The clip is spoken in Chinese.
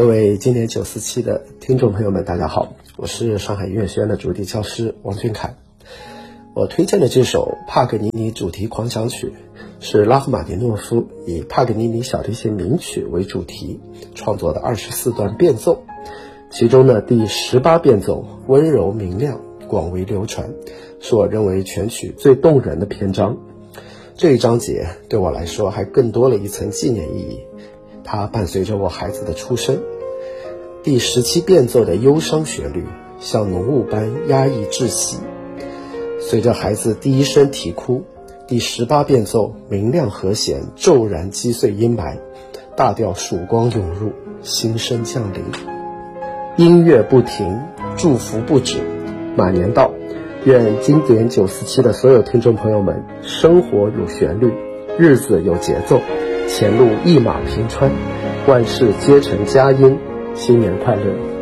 各位今年947的听众朋友们，大家好，我是上海音乐学院的主题教师王俊凯。我推荐的这首帕格尼尼主题狂想曲是拉赫玛尼诺夫以帕格尼尼小提琴名曲为主题创作的24段变奏，其中呢第18变奏温柔明亮，广为流传，是我认为全曲最动人的篇章。这一章节对我来说还更多了一层纪念意义，它伴随着我孩子的出生。第17变奏的忧伤旋律像浓雾般压抑窒息，随着孩子第一声啼哭，第18变奏明亮和弦骤然击碎阴霾，大调曙光涌入，新生降临。音乐不停，祝福不止，马年到，愿经典947的所有听众朋友们，生活有旋律，日子有节奏，前路一马平川，万事皆成佳音，新年快乐。